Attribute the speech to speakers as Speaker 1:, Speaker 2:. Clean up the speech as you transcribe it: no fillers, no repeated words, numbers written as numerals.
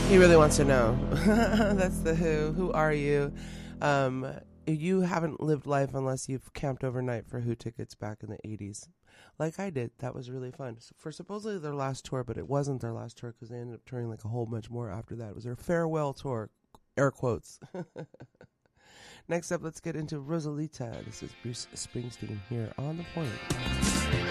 Speaker 1: He really wants to know. That's the Who. Who are you? You haven't lived life unless you've camped overnight for Who tickets back in the 80s. Like I did. That was really fun. So for supposedly their last tour, but it wasn't their last tour because they ended up touring like a whole bunch more after that. It was their farewell tour. Air quotes. Next up, let's get into Rosalita. This is Bruce Springsteen here on The Point.